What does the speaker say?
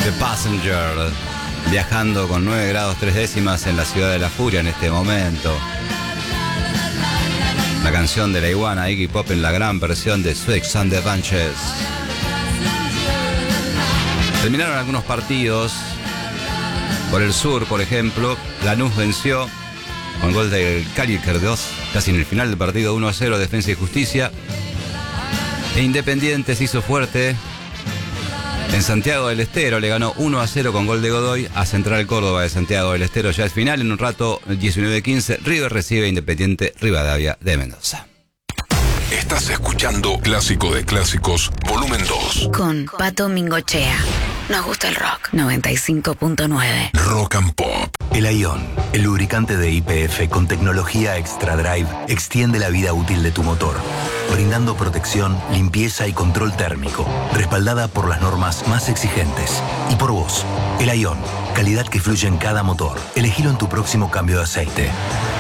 The Passenger, viajando con 9 grados 3 décimas en la ciudad de la furia en este momento. La canción de la iguana Iggy Pop en la gran versión de Swix and the Bunches. Terminaron algunos partidos. Por el sur, por ejemplo, Lanús venció con gol del Caliker 2, casi en el final del partido, 1-0, Defensa y Justicia. E Independiente se hizo fuerte en Santiago del Estero, le ganó 1-0 con gol de Godoy a Central Córdoba de Santiago del Estero. Ya es final, en un rato, 19:15, River recibe Independiente Rivadavia de Mendoza. Estás escuchando Clásico de Clásicos, volumen 2. Con Pato Mingochea. Nos gusta el rock. 95.9. Rock and Pop. El Ion, el lubricante de YPF con tecnología Extra Drive, extiende la vida útil de tu motor, brindando protección, limpieza y control térmico, respaldada por las normas más exigentes. Y por vos, el Ion, calidad que fluye en cada motor. Elegilo en tu próximo cambio de aceite.